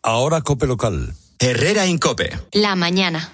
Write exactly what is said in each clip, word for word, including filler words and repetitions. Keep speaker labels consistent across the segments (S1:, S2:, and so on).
S1: Ahora COPE local.
S2: Herrera Incope.
S3: La mañana.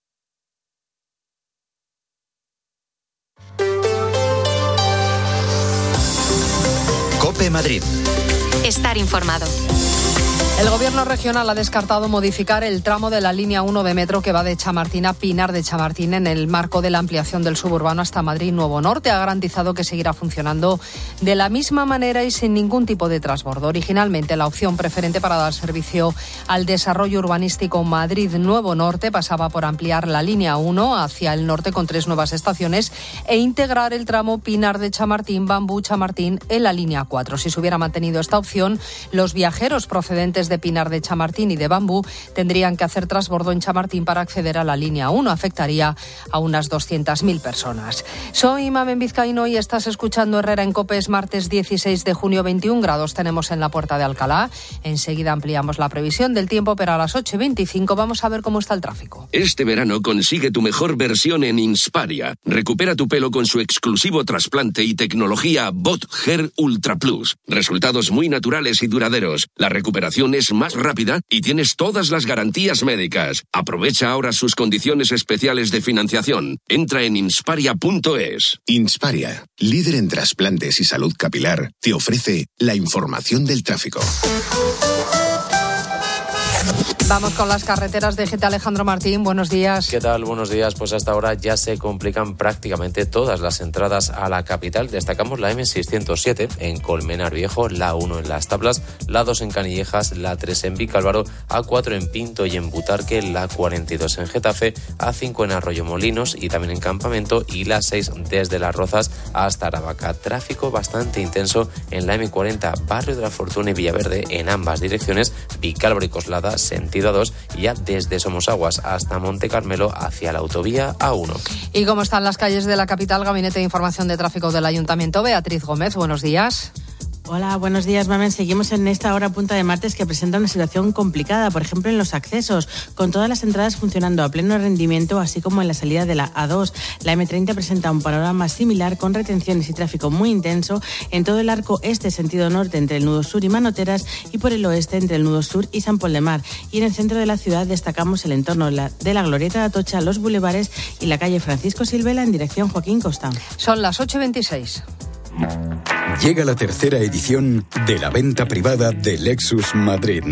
S2: COPE Madrid.
S3: Estar informado.
S4: El Gobierno regional ha descartado modificar el tramo de la línea uno de metro que va de Chamartín a Pinar de Chamartín en el marco de la ampliación del suburbano hasta Madrid Nuevo Norte. Ha garantizado que seguirá funcionando de la misma manera y sin ningún tipo de transbordo. Originalmente, la opción preferente para dar servicio al desarrollo urbanístico Madrid Nuevo Norte pasaba por ampliar la línea uno hacia el norte con tres nuevas estaciones e integrar el tramo Pinar de Chamartín, Bambú, Chamartín en la línea cuatro. Si se hubiera mantenido esta opción, los viajeros procedentes de Pinar de Chamartín y de Bambú tendrían que hacer transbordo en Chamartín para acceder a la línea uno. Afectaría a unas doscientas mil personas. Soy Mamen Vizcaíno y estás escuchando Herrera en COPE. Es martes dieciséis de junio, veintiún grados tenemos en la Puerta de Alcalá. Enseguida ampliamos la previsión del tiempo, pero a las ocho y veinticinco vamos a ver cómo está el tráfico.
S5: Este verano consigue tu mejor versión en Insparia. Recupera tu pelo con su exclusivo trasplante y tecnología Bot Hair Ultra Plus. Resultados muy naturales y duraderos. La recuperación es más rápida y tienes todas las garantías médicas. Aprovecha ahora sus condiciones especiales de financiación. Entra en insparia punto es.
S6: Insparia, líder en trasplantes y salud capilar, te ofrece la información del tráfico.
S4: Vamos con las carreteras de G T. Alejandro Martín, buenos días.
S7: ¿Qué tal? Buenos días. Pues hasta ahora ya se complican prácticamente todas las entradas a la capital. Destacamos la eme seiscientos siete en Colmenar Viejo, la uno en Las Tablas, la dos en Canillejas, la tres en Vicálvaro, a cuatro en Pinto y en Butarque, la cuarenta y dos en Getafe, a cinco en Arroyomolinos y también en Campamento y la seis desde Las Rozas hasta Aravaca. Tráfico bastante intenso en la eme cuarenta, Barrio de la Fortuna y Villaverde en ambas direcciones, Vicálvaro y Coslada, sentido a dos, y ya desde Somosaguas hasta Monte Carmelo hacia la autovía A uno.
S4: ¿Y cómo están las calles de la capital? Gabinete de Información de Tráfico del Ayuntamiento. Beatriz Gómez, buenos días.
S8: Hola, buenos días, Mamen. Seguimos en esta hora punta de martes que presenta una situación complicada, por ejemplo en los accesos, con todas las entradas funcionando a pleno rendimiento, así como en la salida de la A dos. La eme treinta presenta un panorama similar con retenciones y tráfico muy intenso en todo el arco este sentido norte entre el nudo sur y Manoteras y por el oeste entre el nudo sur y San Pol de Mar. Y en el centro de la ciudad destacamos el entorno de la Glorieta de Atocha, los bulevares y la calle Francisco Silvela en dirección Joaquín Costa.
S4: Son las ocho y veintiséis.
S9: Llega la tercera edición de la venta privada de Lexus Madrid.